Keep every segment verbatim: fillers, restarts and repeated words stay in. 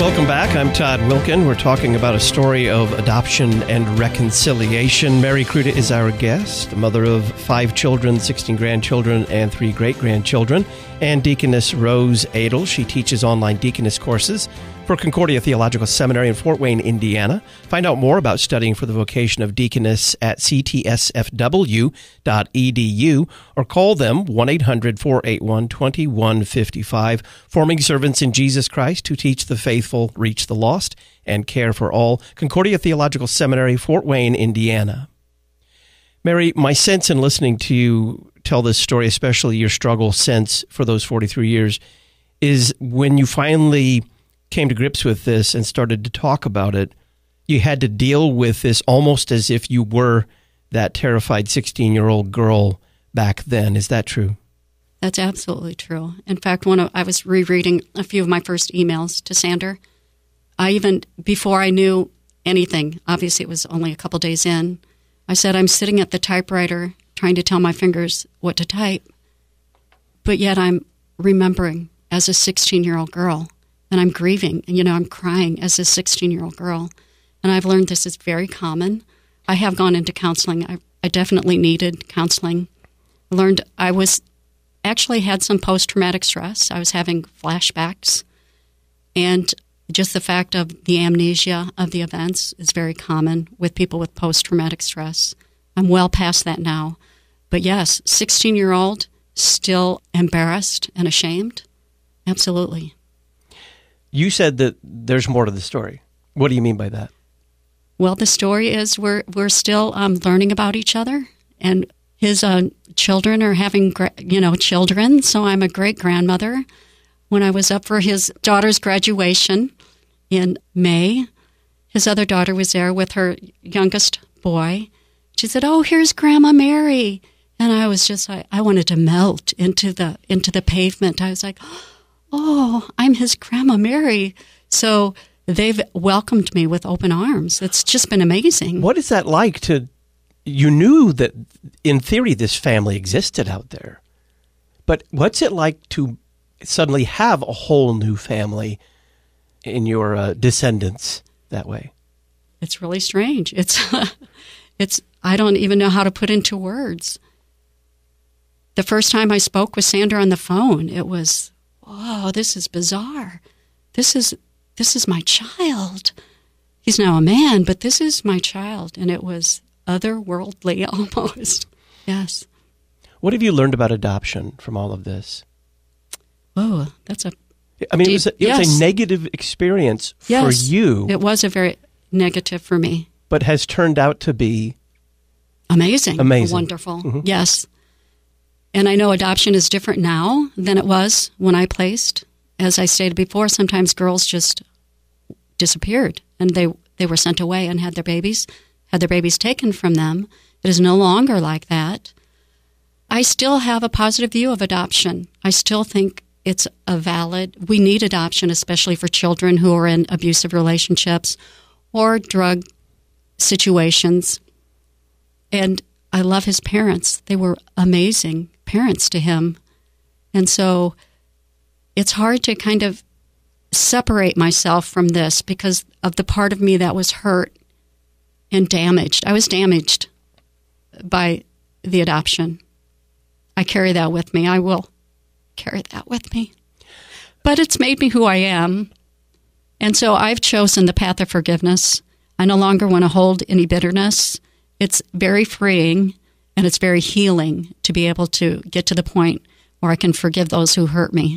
Welcome back. I'm Todd Wilkin. We're talking about a story of adoption and reconciliation. Mary Kruta is our guest, a mother of five children, sixteen grandchildren, and three great-grandchildren. And Deaconess Rose Adel. She teaches online deaconess courses for Concordia Theological Seminary in Fort Wayne, Indiana. Find out more about studying for the vocation of deaconess at c t s f w dot e d u or call them one eight hundred, four eight one, two one five five. Forming servants in Jesus Christ who teach the faithful, reach the lost, and care for all. Concordia Theological Seminary, Fort Wayne, Indiana. Mary, my sense in listening to you tell this story, especially your struggle since for those forty-three years, is when you finally came to grips with this and started to talk about it, you had to deal with this almost as if you were that terrified sixteen-year-old girl back then. Is that true? That's absolutely true. In fact, one of, I was rereading a few of my first emails to Sander. I even, before I knew anything, obviously it was only a couple days in, I said, I'm sitting at the typewriter trying to tell my fingers what to type, but yet I'm remembering as a sixteen-year-old girl. And I'm grieving, and, you know, I'm crying as a sixteen-year-old girl. And I've learned this is very common. I have gone into counseling. I, I definitely needed counseling. I learned I was actually had some post-traumatic stress. I was having flashbacks. And just the fact of the amnesia of the events is very common with people with post-traumatic stress. I'm well past that now. But yes, sixteen-year-old, still embarrassed and ashamed? Absolutely. You said that there's more to the story. What do you mean by that? Well, the story is we're we're still um, learning about each other, and his uh, children are having gra- you know children. So I'm a great grandmother. When I was up for his daughter's graduation in May, his other daughter was there with her youngest boy. She said, "Oh, here's Grandma Mary," and I was just I, I wanted to melt into the into the pavement. I was like, oh, I'm his Grandma Mary. So they've welcomed me with open arms. It's just been amazing. What is that like to, you knew that in theory this family existed out there, but what's it like to suddenly have a whole new family in your uh, descendants that way? It's really strange. It's, it's, I don't even know how to put into words. The first time I spoke with Sander on the phone, it was, oh, this is bizarre. This is this is my child. He's now a man, but this is my child. And it was otherworldly almost. Yes. What have you learned about adoption from all of this? Oh, that's a I mean, deep, it was a, it yes. was a negative experience yes, for you. It was a very negative for me. But has turned out to be amazing. Amazing. Wonderful. Mm-hmm. Yes. And I know adoption is different now than it was when I placed. As I stated before, sometimes girls just disappeared and they, they were sent away and had their babies, had their babies taken from them. It is no longer like that. I still have a positive view of adoption. I still think it's a valid, we need adoption, especially for children who are in abusive relationships or drug situations. And I love his parents. They were amazing parents to him. And so it's hard to kind of separate myself from this because of the part of me that was hurt and damaged. I was damaged by the adoption. I carry that with me. I will carry that with me. But it's made me who I am. And so I've chosen the path of forgiveness. I no longer want to hold any bitterness. It's very freeing and it's very healing to be able to get to the point where I can forgive those who hurt me.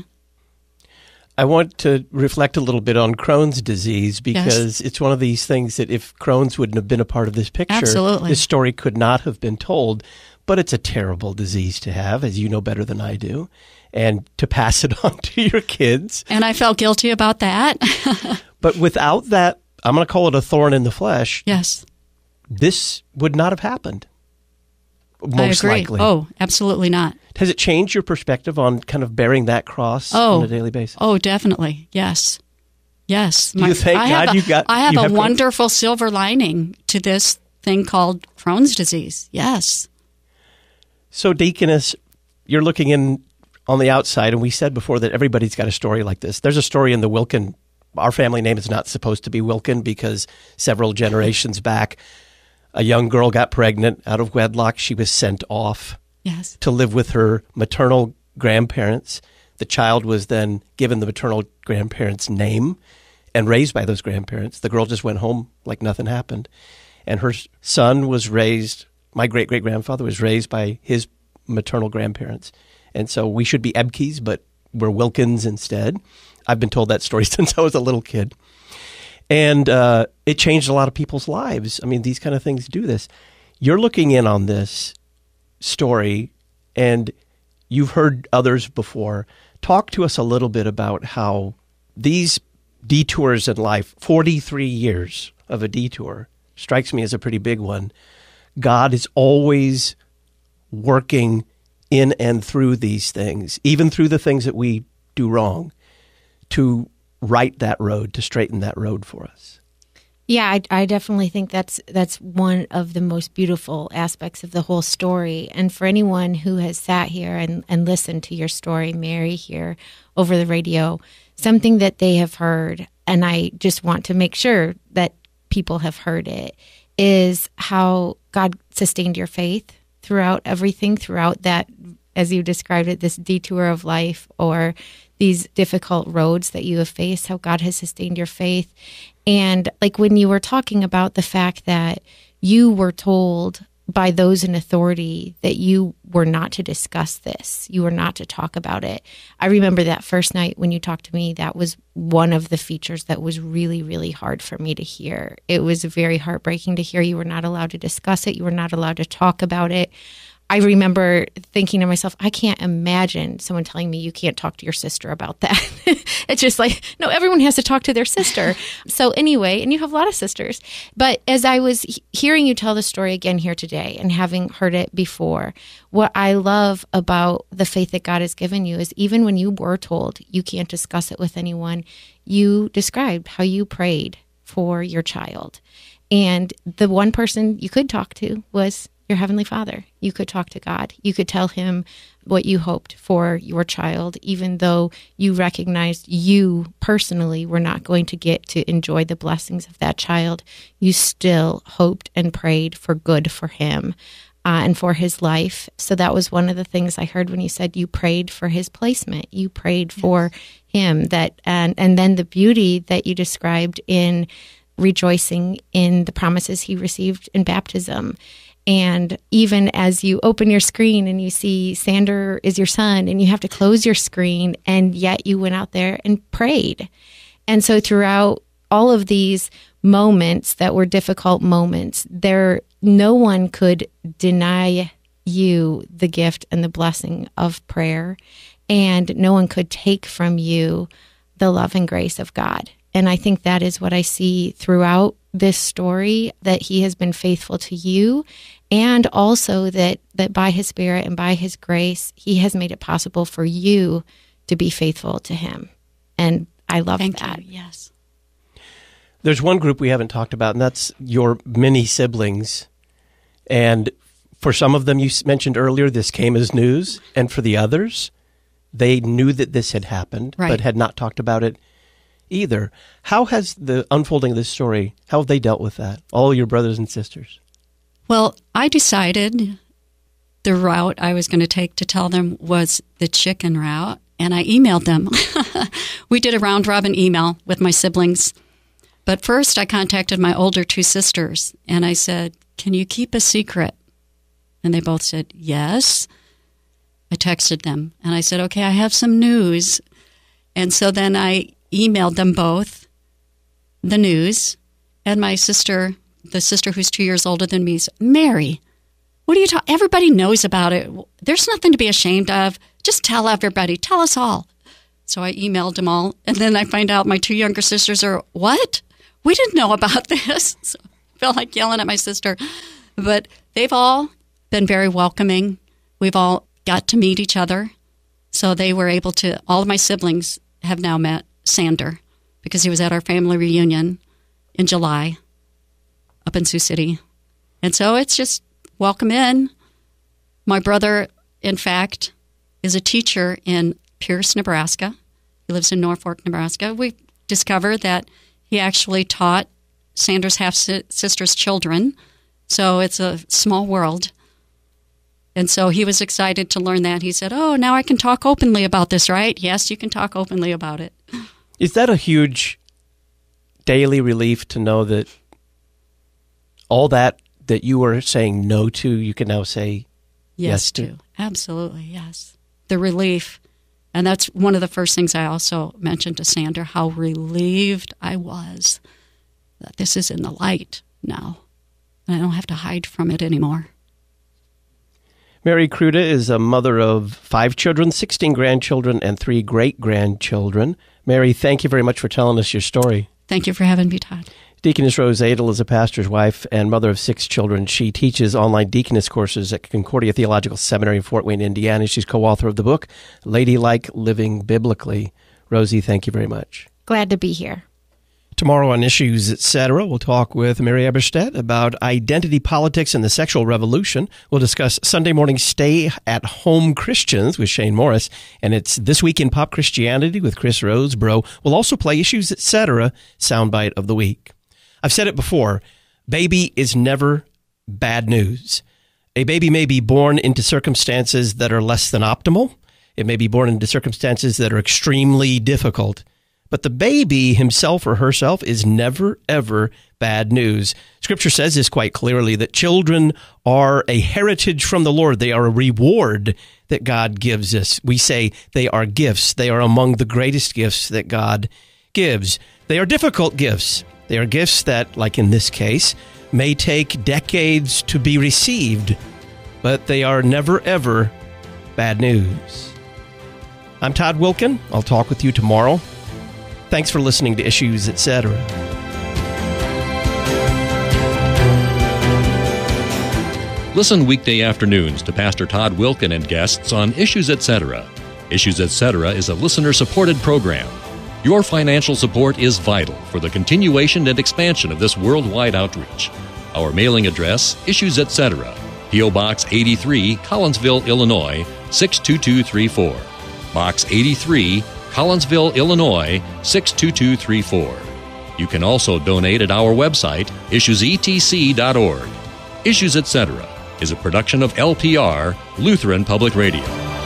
I want to reflect a little bit on Crohn's disease because yes. It's one of these things that if Crohn's wouldn't have been a part of this picture, Absolutely. This story could not have been told. But it's a terrible disease to have, as you know better than I do, and to pass it on to your kids. And I felt guilty about that. But without that, I'm going to call it a thorn in the flesh. Yes. This would not have happened. Most I agree. likely. Oh, absolutely not. Has it changed your perspective on kind of bearing that cross oh, on a daily basis? Oh, definitely. Yes. Yes. Do you thank I God a, you got I have you a have wonderful silver lining to this thing called Crohn's disease. Yes. So, Deaconess, you're looking in on the outside, and we said before that everybody's got a story like this. There's a story in the Wilkin our family name is not supposed to be Wilkin because several generations back, a young girl got pregnant out of wedlock. She was sent off yes. to live with her maternal grandparents. The child was then given the maternal grandparents' name and raised by those grandparents. The girl just went home like nothing happened. And her son was raised, my great-great-grandfather was raised by his maternal grandparents. And so we should be Ebkes, but we're Wilkins instead. I've been told that story since I was a little kid. And uh, it changed a lot of people's lives. I mean, these kind of things do this. You're looking in on this story, and you've heard others before. Talk to us a little bit about how these detours in life, forty-three years of a detour, strikes me as a pretty big one. God is always working in and through these things, even through the things that we do wrong, to right that road, to straighten that road for us. Yeah, I, I definitely think that's that's one of the most beautiful aspects of the whole story. And for anyone who has sat here and, and listened to your story, Mary, here over the radio, something that they have heard, and I just want to make sure that people have heard it, is how God sustained your faith throughout everything, throughout that, as you described it, this detour of life or these difficult roads that you have faced, how God has sustained your faith. And like when you were talking about the fact that you were told by those in authority that you were not to discuss this, you were not to talk about it. I remember that first night when you talked to me, that was one of the features that was really, really hard for me to hear. It was very heartbreaking to hear you were not allowed to discuss it. You were not allowed to talk about it. I remember thinking to myself, I can't imagine someone telling me you can't talk to your sister about that. It's just like, no, everyone has to talk to their sister. So anyway, and you have a lot of sisters. But as I was he- hearing you tell the story again here today and having heard it before, what I love about the faith that God has given you is even when you were told you can't discuss it with anyone, you described how you prayed for your child. And the one person you could talk to was your Heavenly Father. You could talk to God. You could tell him what you hoped for your child, even though you recognized you personally were not going to get to enjoy the blessings of that child. You still hoped and prayed for good for him uh, and for his life. So that was one of the things I heard when you said you prayed for his placement. You prayed for yes. him. That and, and then the beauty that you described in rejoicing in the promises he received in baptism. And even as you open your screen and you see Sander is your son and you have to close your screen, and yet you went out there and prayed. And so throughout all of these moments that were difficult moments, there no one could deny you the gift and the blessing of prayer, and no one could take from you the love and grace of God. And I think that is what I see throughout this story, that he has been faithful to you, and also that, that by his Spirit and by his grace, he has made it possible for you to be faithful to him. And I love Thank that. You. Yes. There's one group we haven't talked about, and that's your many siblings. And for some of them, you mentioned earlier, this came as news. And for the others, they knew that this had happened, right. but had not talked about it either. How has the unfolding of this story, how have they dealt with that, all your brothers and sisters? Well, I decided the route I was going to take to tell them was the chicken route, and I emailed them. We did a round-robin email with my siblings. But first, I contacted my older two sisters, and I said, can you keep a secret? And they both said, yes. I texted them, and I said, okay, I have some news. And so then I emailed them both the news, and my sister, the sister who's two years older than me, said, Mary, what are you talking? Everybody knows about it. There's nothing to be ashamed of. Just tell everybody. Tell us all. So I emailed them all, and then I find out my two younger sisters are, what? We didn't know about this. So I felt like yelling at my sister. But they've all been very welcoming. We've all got to meet each other. So they were able to, all of my siblings have now met Sander because he was at our family reunion in July up in Sioux City. And so it's just welcome in. My brother, in fact, is a teacher in Pierce, Nebraska. He lives in Norfolk, Nebraska. We discover that he actually taught Sandra's half-sister's children. So it's a small world. And so he was excited to learn that. He said, oh, now I can talk openly about this, right? Yes, you can talk openly about it. Is that a huge daily relief to know that all that that you were saying no to, you can now say yes, yes to? to? Absolutely, yes. The relief. And that's one of the first things I also mentioned to Sandra, how relieved I was that this is in the light now. And I don't have to hide from it anymore. Mary Kruta is a mother of five children, sixteen grandchildren, and three great-grandchildren. Mary, thank you very much for telling us your story. Thank you for having me, Todd. Deaconess Rose Adel is a pastor's wife and mother of six children. She teaches online deaconess courses at Concordia Theological Seminary in Fort Wayne, Indiana. She's co-author of the book, Ladylike Living Biblically. Rosie, thank you very much. Glad to be here. Tomorrow on Issues, et cetera, we'll talk with Mary Eberstadt about identity politics and the sexual revolution. We'll discuss Sunday morning stay-at-home Christians with Shane Morris, and it's This Week in Pop Christianity with Chris Rosebrough. We'll also play Issues, et cetera, soundbite of the week. I've said it before, baby is never bad news. A baby may be born into circumstances that are less than optimal. It may be born into circumstances that are extremely difficult. But the baby himself or herself is never, ever bad news. Scripture says this quite clearly, that children are a heritage from the Lord. They are a reward that God gives us. We say they are gifts. They are among the greatest gifts that God gives. They are difficult gifts. They are gifts that, like in this case, may take decades to be received, but they are never, ever bad news. I'm Todd Wilkin. I'll talk with you tomorrow. Thanks for listening to Issues, et cetera. Listen weekday afternoons to Pastor Todd Wilkin and guests on Issues, et cetera. Issues, et cetera is a listener-supported program. Your financial support is vital for the continuation and expansion of this worldwide outreach. Our mailing address, Issues, et cetera. P O. Box eighty-three, Collinsville, Illinois, six two two three four. Box eighty-three, Collinsville, Illinois, six two two three four. You can also donate at our website, issues e t c dot org. Issues, et cetera is a production of L P R, Lutheran Public Radio.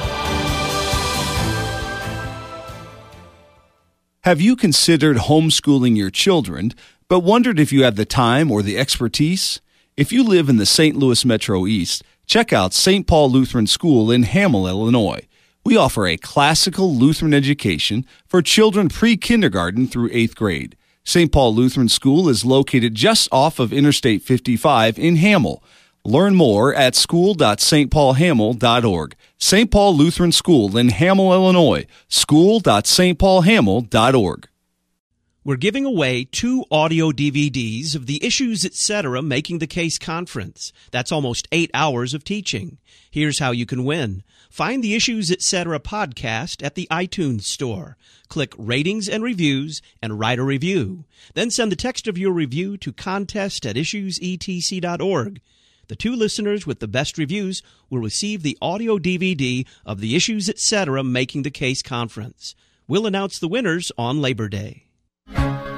Have you considered homeschooling your children, but wondered if you had the time or the expertise? If you live in the Saint Louis Metro East, check out Saint Paul Lutheran School in Hamel, Illinois. We offer a classical Lutheran education for children pre-kindergarten through eighth grade. Saint Paul Lutheran School is located just off of Interstate fifty-five in Hamel. Learn more at school dot s t paul hamel dot org. Saint Paul Lutheran School in Hamel, Illinois. school dot s t paul hamel dot org. We're giving away two audio D V Ds of the Issues, et cetera. Making the Case Conference. That's almost eight hours of teaching. Here's how you can win. Find the Issues, et cetera. podcast at the iTunes Store. Click Ratings and Reviews and write a review. Then send the text of your review to contest at issues e t c dot org. The two listeners with the best reviews will receive the audio D V D of the Issues, et cetera. Making the Case Conference. We'll announce the winners on Labor Day.